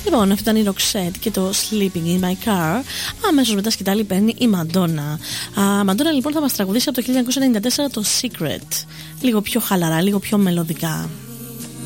Λοιπόν, αυτό ήταν η Roxette και το Sleeping in My Car. Αμέσως μετά σκητάλη παίρνει η Madonna. Madonna λοιπόν θα μας τραγουδήσει από το 1994 το Secret. Λίγο πιο χαλαρά, λίγο πιο μελωδικά.